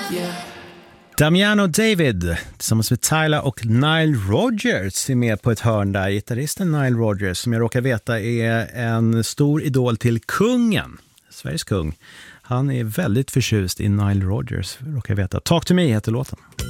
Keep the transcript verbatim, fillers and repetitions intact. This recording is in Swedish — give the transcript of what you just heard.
Yeah. Damiano David tillsammans med Tyler och Nile Rodgers är med på ett hörn där. Gitarristen Nile Rodgers, som jag råkar veta är en stor idol till kungen, Sveriges kung. Han är väldigt förtjust i Nile Rodgers, råkar jag veta. Talk to me heter låten.